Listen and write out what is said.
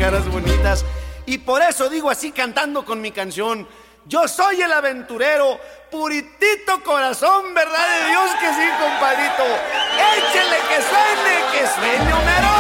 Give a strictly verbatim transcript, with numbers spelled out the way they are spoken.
caras bonitas. Y por eso digo así cantando con mi canción: yo soy el aventurero, puritito corazón, verdad de Dios que sí, compadrito. Échele que suene, que suene, Homero.